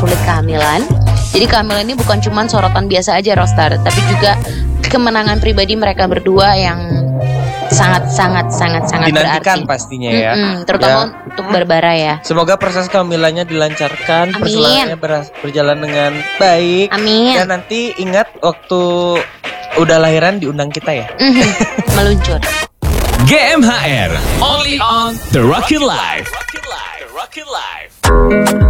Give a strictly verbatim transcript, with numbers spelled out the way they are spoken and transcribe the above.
mempersulit kehamilan. Jadi kehamilan ini bukan cuma sorotan biasa aja Rostar, tapi juga kemenangan pribadi mereka berdua yang sangat sangat sangat sangat dinantikan berarti pastinya ya. Mm-mm, terutama ya. untuk Barbara ya. Semoga proses kehamilannya dilancarkan, Amin. perselingkuhannya ber- berjalan dengan baik. Amin. Dan nanti ingat waktu udah lahiran diundang kita ya. Mhm, meluncur. G M H R only on The Rockin' Life. The Rockin' Life.